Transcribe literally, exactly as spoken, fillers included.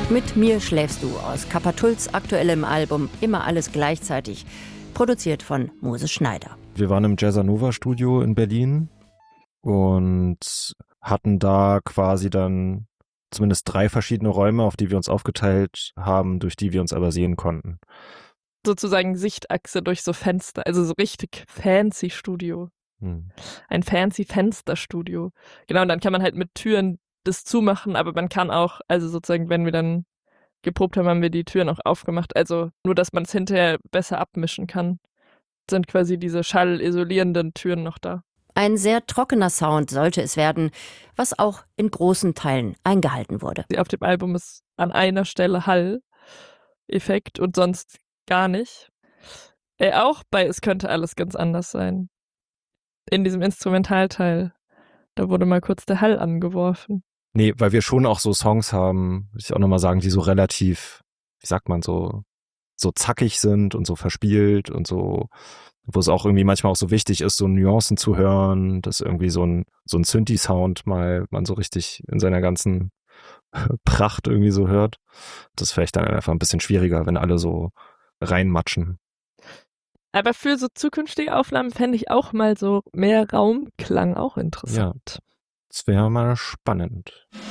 Mit mir schläfst du aus Kappa-Tulls aktuellem Album Immer alles gleichzeitig, produziert von Moses Schneider. Wir waren im Jazzanova Studio in Berlin und hatten da quasi dann zumindest drei verschiedene Räume, auf die wir uns aufgeteilt haben, durch die wir uns aber sehen konnten. Sozusagen Sichtachse durch so Fenster, also so richtig fancy Studio. Hm. Ein fancy Fensterstudio. Genau, und dann kann man halt mit Türen das zumachen, aber man kann auch, also sozusagen, wenn wir dann geprobt haben, haben wir die Türen auch aufgemacht. Also nur, dass man es hinterher besser abmischen kann, sind quasi diese schallisolierenden Türen noch da. Ein sehr trockener Sound sollte es werden, was auch in großen Teilen eingehalten wurde. Auf dem Album ist an einer Stelle Hall-Effekt und sonst gar nicht. Äh, auch bei Es könnte alles ganz anders sein. In diesem Instrumentalteil, da wurde mal kurz der Hall angeworfen. Nee, weil wir schon auch so Songs haben, würde ich auch nochmal sagen, die so relativ, wie sagt man, so, so zackig sind und so verspielt und so, wo es auch irgendwie manchmal auch so wichtig ist, so Nuancen zu hören, dass irgendwie so ein, so ein Synthi-Sound mal man so richtig in seiner ganzen Pracht irgendwie so hört. Das ist vielleicht dann einfach ein bisschen schwieriger, wenn alle so reinmatschen. Aber für so zukünftige Aufnahmen fände ich auch mal so mehr Raumklang auch interessant. Ja, das wäre mal spannend.